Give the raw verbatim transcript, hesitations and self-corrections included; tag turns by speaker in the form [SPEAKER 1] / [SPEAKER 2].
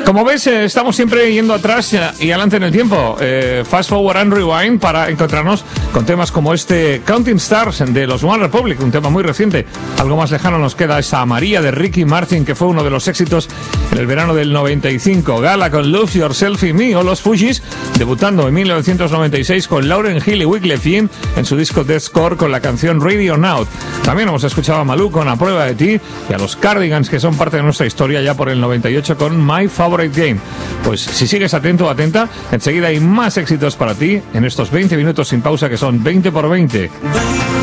[SPEAKER 1] Como ves, eh, estamos siempre yendo atrás y adelante en el tiempo. Eh, fast forward and rewind para encontrarnos con temas como este Counting Stars de los One Republic, un tema muy reciente. Algo más lejano nos queda esa María de Ricky Martin, que fue uno de los éxitos en el verano del noventa y cinco. Gala con Lose Yourself y Me, o los Fugees, debutando en mil novecientos noventa y seis con Lauryn Hill y Wyclef Jean en su disco Deathcore con la canción Radio Now. También hemos escuchado a Malú con A Prueba de Ti y a los Cardigans, que son parte de nuestra historia ya por el noventa y ocho con My Favorite Game. Pues si sigues atento o atenta, enseguida hay más éxitos para ti en estos veinte minutos sin pausa, que son veinte por veinte.